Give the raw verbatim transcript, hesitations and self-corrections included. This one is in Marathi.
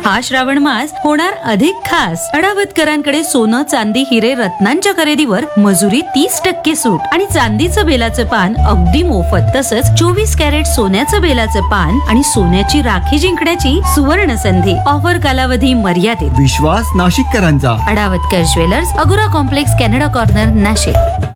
हा श्रावण मास होणार अधिक खास. अडावतकरांकडे सोनं, चांदी, हिरे, रत्नांच्या खरेदीवर मजुरी तीस टक्के सूट आणि चांदीचं बेलाचं पान अगदी मोफत. तसंच चोवीस कॅरेट सोन्याचं बेलाचं पान आणि सोन्याची राखी जिंकण्याची सुवर्ण संधी. ऑफर कालावधी मर्यादित. विश्वास नाशिककरांचा. अडावतकर ज्वेलर्स, अगोरा कॉम्प्लेक्स, कॅनडा कॉर्नर, नाशिक.